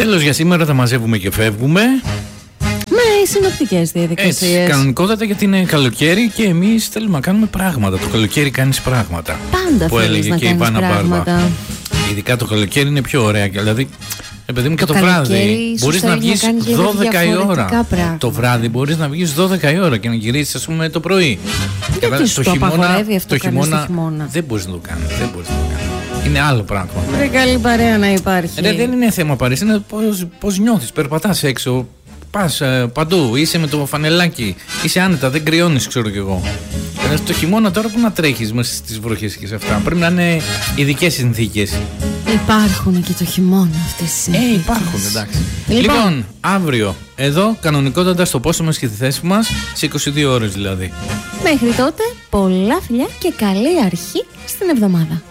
Τέλος για σήμερα, τα μαζεύουμε και φεύγουμε. Με συνοπτικές διαδικασίες. Έτσι, κανονικότατα, γιατί είναι καλοκαίρι και εμείς θέλουμε να κάνουμε πράγματα. Το καλοκαίρι κάνεις πράγματα. Πάντα που θέλεις να κάνεις πράγματα. Ειδικά το καλοκαίρι είναι πιο ωραία. Δηλαδή, παιδί μου, και το βράδυ μπορείς να βγεις 12 η ώρα. Πράγματα. Το βράδυ μπορείς να βγεις 12 η ώρα και να γυρίσεις, ας πούμε, το πρωί. Γιατί σου το απαγορεύει αυτό κανείς το χειμώνα? Δεν μπορείς να το κάνεις. Είναι άλλο πράγμα. Ρε, καλή παρέα να υπάρχει. Δεν είναι θέμα παρέας, είναι πώς νιώθεις. Περπατάς έξω, πας παντού, είσαι με το φανελάκι, είσαι άνετα, δεν κρυώνεις, ξέρω κι εγώ. Το χειμώνα τώρα που να τρέχεις μέσα στις βροχές και σε αυτά, πρέπει να είναι ειδικές συνθήκες. Υπάρχουν και το χειμώνα αυτές τις συνθήκες. Υπάρχουν, εντάξει. Λοιπόν, αύριο εδώ κανονικότατα στο πόστο μας και τη θέση μας, σε 22 ώρες δηλαδή. Μέχρι τότε, πολλά φιλιά και καλή αρχή στην εβδομάδα.